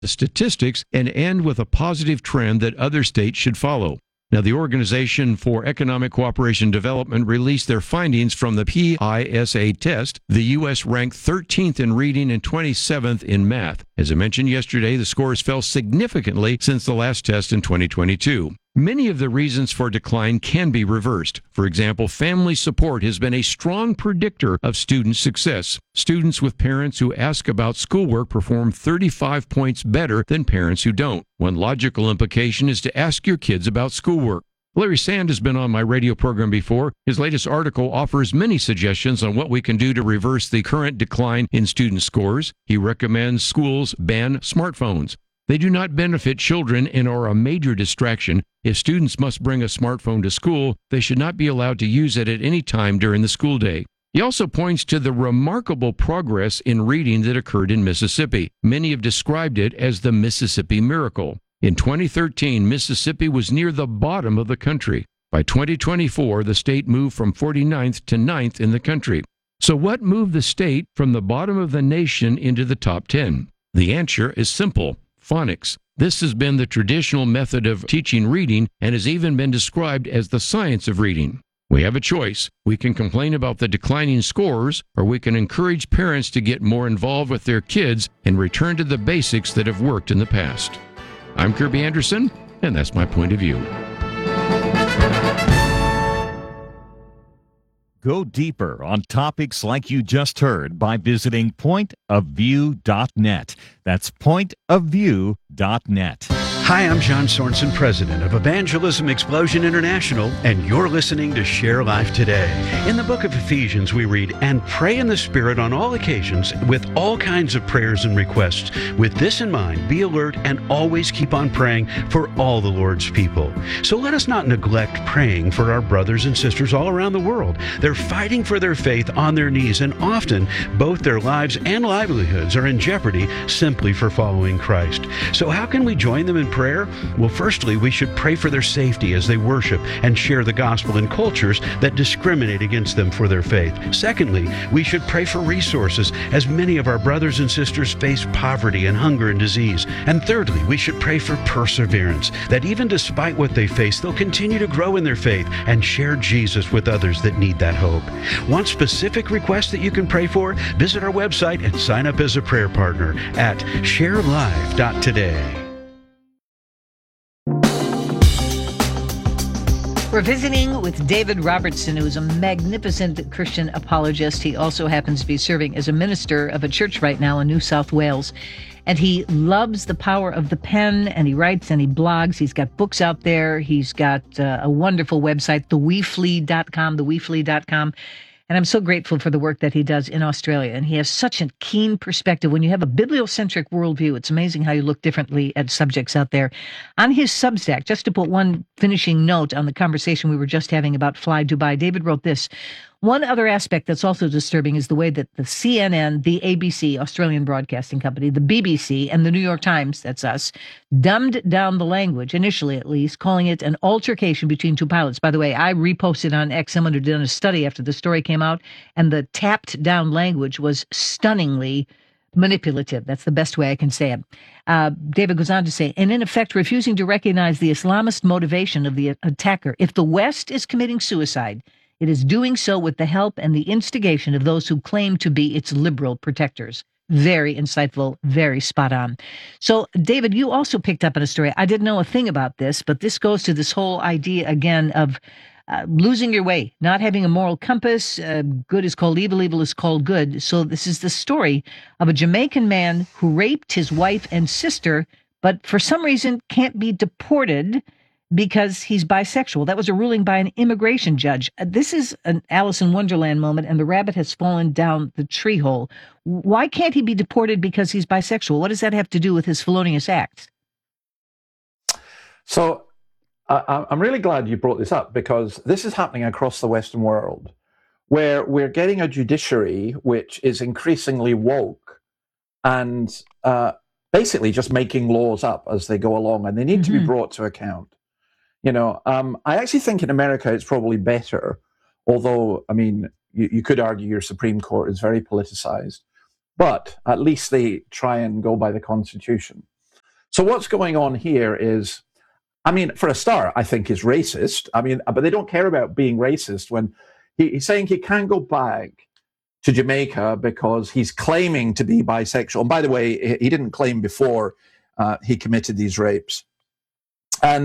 the statistics and end with a positive trend that other states should follow. Now, the Organization for Economic Cooperation and Development released their findings from the PISA test. The U.S. ranked 13th in reading and 27th in math. As I mentioned yesterday, the scores fell significantly since the last test in 2022. Many of the reasons for decline can be reversed. For example, family support has been a strong predictor of student success. Students with parents who ask about schoolwork perform 35 points better than parents who don't. One logical implication is to ask your kids about schoolwork. Larry Sand has been on my radio program before. His latest article offers many suggestions on what we can do to reverse the current decline in student scores. He recommends schools ban smartphones. They do not benefit children and are a major distraction. If students must bring a smartphone to school, they should not be allowed to use it at any time during the school day. He also points to the remarkable progress in reading that occurred in Mississippi. Many have described it as the Mississippi Miracle. In 2013, Mississippi was near the bottom of the country. By 2024, the state moved from 49th to 9th in the country. So what moved the state from the bottom of the nation into the top 10? The answer is simple: phonics. This has been the traditional method of teaching reading and has even been described as the science of reading. We have a choice. We can complain about the declining scores, or we can encourage parents to get more involved with their kids and return to the basics that have worked in the past. I'm Kirby Anderson, and that's my point of view. Go deeper on topics like you just heard by visiting pointofview.net. That's pointofview.net. Hi, I'm John Sorensen, president of Evangelism Explosion International, and you're listening to Share Life Today. In the book of Ephesians, we read, "And pray in the Spirit on all occasions with all kinds of prayers and requests. With this in mind, be alert and always keep on praying for all the Lord's people." So let us not neglect praying for our brothers and sisters all around the world. They're fighting for their faith on their knees, and often both their lives and livelihoods are in jeopardy simply for following Christ. So how can we join them in prayer? Well, firstly, we should pray for their safety as they worship and share the gospel in cultures that discriminate against them for their faith. Secondly, we should pray for resources as many of our brothers and sisters face poverty and hunger and disease. And thirdly, we should pray for perseverance, that even despite what they face, they'll continue to grow in their faith and share Jesus with others that need that hope. Want specific requests that you can pray for? Visit our website and sign up as a prayer partner at sharelive.today. We're visiting with David Robertson, who's a magnificent Christian apologist. He also happens to be serving as a minister of a church right now in New South Wales. And he loves the power of the pen, and he writes and he blogs. He's got books out there. He's got a wonderful website, theweflee.com. And I'm so grateful for the work that he does in Australia. And he has such a keen perspective. When you have a bibliocentric worldview, it's amazing how you look differently at subjects out there. On his Substack, just to put one finishing note on the conversation we were just having about Fly Dubai, David wrote this: "One other aspect that's also disturbing is the way that the CNN, the ABC, Australian Broadcasting Company, the BBC, and the New York Times, that's us, dumbed down the language, initially at least, calling it an altercation between two pilots." By the way, I reposted on X, someone who did a study after the story came out, and the tapped down language was stunningly manipulative. That's the best way I can say it. David goes on to say, "And in effect, refusing to recognize the Islamist motivation of the attacker. If the West is committing suicide, it is doing so with the help and the instigation of those who claim to be its liberal protectors." Very insightful, very spot on. So, David, you also picked up on a story. I didn't know a thing about this, but this goes to this whole idea again of losing your way, not having a moral compass. Good is called evil, evil is called good. So this is the story of a Jamaican man who raped his wife and sister, but for some reason can't be deported because he's bisexual. That was a ruling by an immigration judge. This is an Alice in Wonderland moment, and the rabbit has fallen down the tree hole. Why can't he be deported because he's bisexual? What does that have to do with his felonious acts? So I'm really glad you brought this up, because this is happening across the Western world, where we're getting a judiciary which is increasingly woke and basically just making laws up as they go along, and they need to be brought to account. You know, I actually think in America it's probably better, although, I mean, you could argue your Supreme Court is very politicized, but at least they try and go by the Constitution. So what's going on here is, I mean, for a start, I think is racist. I mean, but they don't care about being racist when he's saying he can't go back to Jamaica because he's claiming to be bisexual. And by the way, he didn't claim before he committed these rapes. And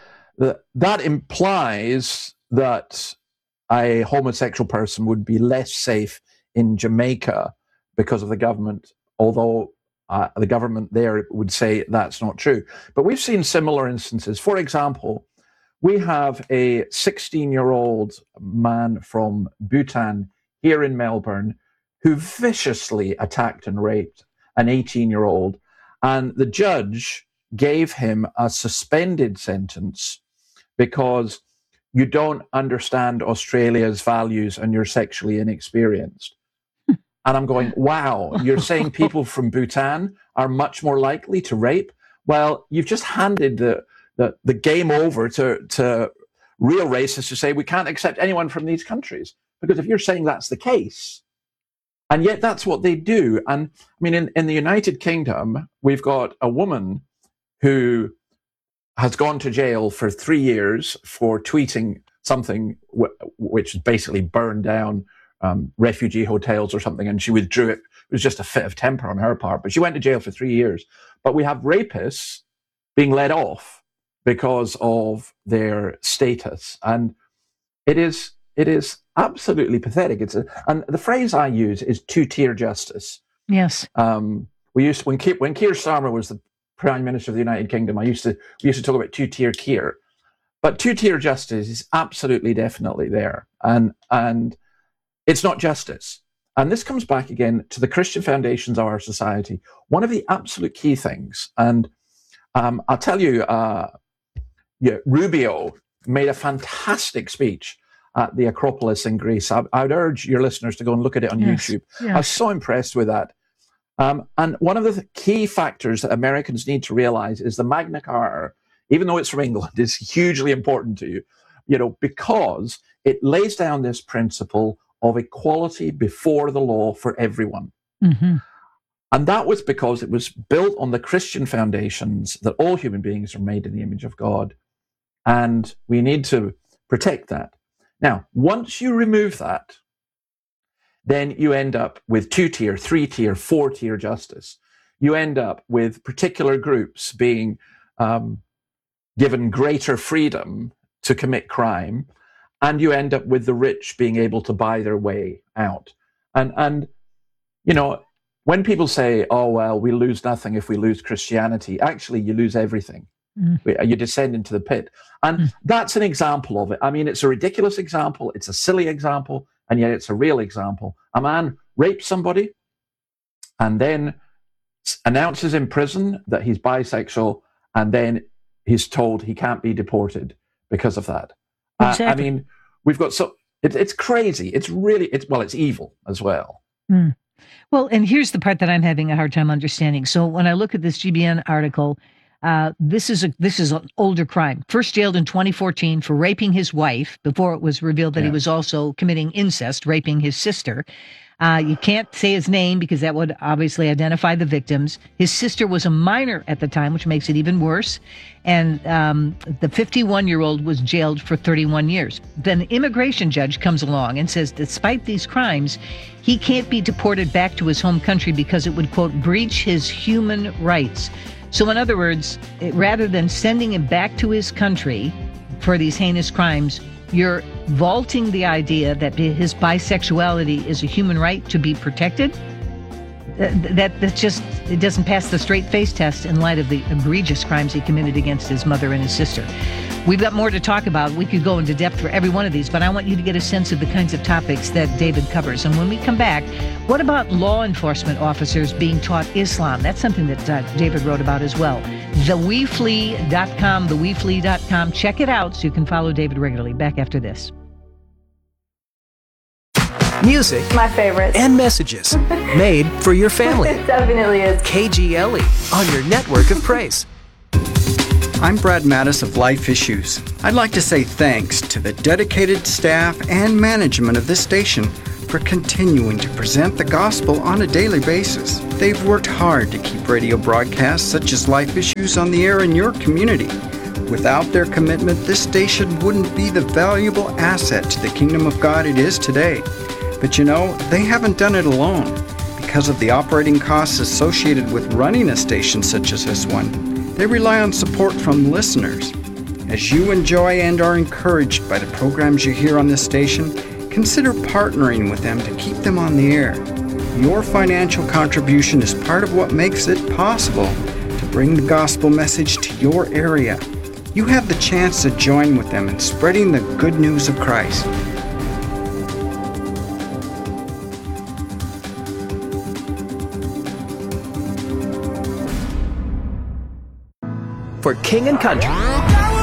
that implies that a homosexual person would be less safe in Jamaica because of the government, although the government there would say that's not true. But we've seen similar instances. For example, we have a 16-year-old man from Bhutan here in Melbourne who viciously attacked and raped an 18-year-old. And the judge gave him a suspended sentence because you don't understand Australia's values and you're sexually inexperienced. And I'm going, wow, you're saying people from Bhutan are much more likely to rape? Well, you've just handed the game over to real racists who say we can't accept anyone from these countries. Because if you're saying that's the case, and yet that's what they do. And I mean, in the United Kingdom, we've got a woman who has gone to jail for 3 years for tweeting something which basically burned down refugee hotels or something, and she withdrew it. It was just a fit of temper on her part, but she went to jail for 3 years. But we have rapists being let off because of their status, and it is absolutely pathetic. And the phrase I use is two-tier justice. Yes. We used when Keir Starmer was the Prime Minister of the United Kingdom. We used to talk about two-tier Keir, but two-tier justice is absolutely definitely there, and it's not justice. And this comes back again to the Christian foundations of our society. One of the absolute key things, and I'll tell you, Rubio made a fantastic speech at the Acropolis in Greece. I would urge your listeners to go and look at it on YouTube. Yes. I was so impressed with that. And one of the key factors that Americans need to realize is the Magna Carta, even though it's from England, is hugely important to you, because it lays down this principle of equality before the law for everyone. Mm-hmm. And that was because it was built on the Christian foundations that all human beings are made in the image of God. And we need to protect that. Now, once you remove that, then you end up with 2-tier, 3-tier, 4-tier justice. You end up with particular groups being given greater freedom to commit crime, and you end up with the rich being able to buy their way out. And when people say, oh, well, we lose nothing if we lose Christianity, actually, you lose everything. You descend into the pit. And that's an example of it. I mean, it's a ridiculous example. It's a silly example. And yet it's a real example. A man rapes somebody and then announces in prison that he's bisexual, and then he's told he can't be deported because of that. Exactly. I mean, we've got it's crazy. It's evil as well. Mm. Well, and here's the part that I'm having a hard time understanding. So when I look at this GBN article, this is an older crime. First jailed in 2014 for raping his wife before it was revealed that he was also committing incest, raping his sister. You can't say his name because that would obviously identify the victims. His sister was a minor at the time, which makes it even worse. And the 51-year-old was jailed for 31 years. Then the immigration judge comes along and says, despite these crimes, he can't be deported back to his home country because it would, quote, breach his human rights. So in other words, rather than sending him back to his country for these heinous crimes, you're vaulting the idea that his bisexuality is a human right to be protected. That's just, it doesn't pass the straight face test in light of the egregious crimes he committed against his mother and his sister. We've got more to talk about. We could go into depth for every one of these, but I want you to get a sense of the kinds of topics that David covers. And when we come back, what about law enforcement officers being taught Islam? That's something that David wrote about as well. TheWeFlee.com, TheWeFlee.com. Check it out so you can follow David regularly. Back after this. Music, my favorite, and messages made for your family. It definitely is. KGLE on your network of praise. I'm Brad Mattis of Life Issues. I'd like to say thanks to the dedicated staff and management of this station for continuing to present the gospel on a daily basis. They've worked hard to keep radio broadcasts such as Life Issues on the air in your community. Without their commitment, this station wouldn't be the valuable asset to the kingdom of God it is today. But you know, they haven't done it alone. Because of the operating costs associated with running a station such as this one, they rely on support from listeners. As you enjoy and are encouraged by the programs you hear on this station, consider partnering with them to keep them on the air. Your financial contribution is part of what makes it possible to bring the gospel message to your area. You have the chance to join with them in spreading the good news of Christ. For King and Country